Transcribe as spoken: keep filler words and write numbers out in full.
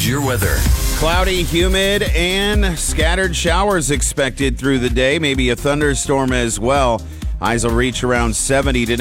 here's your weather. Cloudy, humid, and scattered showers expected through the day. Maybe a thunderstorm as well. Highs will reach around seventy tonight.